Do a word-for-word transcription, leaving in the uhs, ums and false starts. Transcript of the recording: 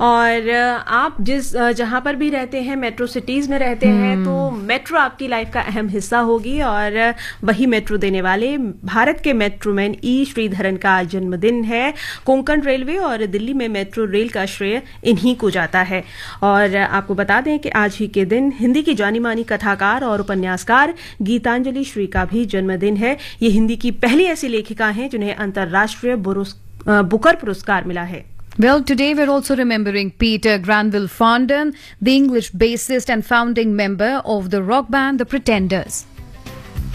और आप जिस जहां पर भी रहते हैं, मेट्रो सिटीज में रहते हैं, तो मेट्रो आपकी लाइफ का अहम हिस्सा होगी। और वही मेट्रो देने वाले भारत के मेट्रोमैन ई श्रीधरन का आज जन्मदिन है। कोंकण रेलवे और दिल्ली में मेट्रो रेल का श्रेय इन्हीं को जाता है। और आपको बता दें कि आज ही के दिन हिंदी की जानी मानी कथाकार और उपन्यासकार गीतांजलि श्री का भी जन्मदिन है। ये हिंदी की पहली ऐसी लेखिका हैं जिन्हें अंतर्राष्ट्रीय बुकर पुरस्कार मिला है। Well, today we're also remembering Peter Granville Fondon, the English bassist and founding member of the rock band The Pretenders.